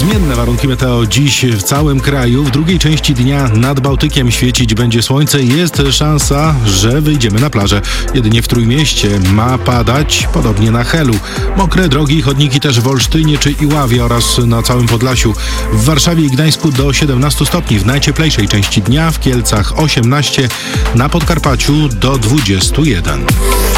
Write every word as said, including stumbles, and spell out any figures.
Zmienne warunki meteo dziś w całym kraju. W drugiej części dnia nad Bałtykiem świecić będzie słońce i jest szansa, że wyjdziemy na plażę. Jedynie w Trójmieście ma padać, podobnie na Helu. Mokre drogi i chodniki też w Olsztynie czy Iławie oraz na całym Podlasiu. W Warszawie i Gdańsku do siedemnastu stopni w najcieplejszej części dnia, w Kielcach osiemnaście, na Podkarpaciu do dwudziestu jeden.